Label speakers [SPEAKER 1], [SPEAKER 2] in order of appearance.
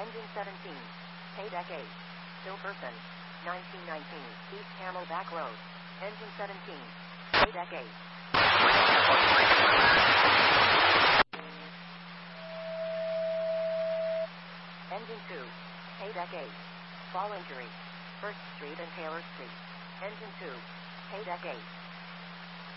[SPEAKER 1] Engine 17. Paydeck 8. Silverton. 1919. East Camelback Road. Engine 17. Paydeck 8. Engine 2. Paydeck 8. Fall injury. 1st Street and Taylor Street. Engine 2. Paydeck 8.